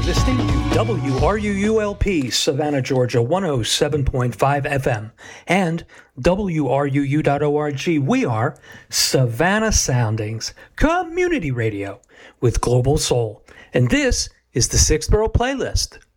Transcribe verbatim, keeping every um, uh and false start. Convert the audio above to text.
listening to W R U U L P, Savannah, Georgia, one oh seven point five F M, and W R U U dot org. We are Savannah Soundings, community radio with global soul. And this is the Sixth Borough Playlist.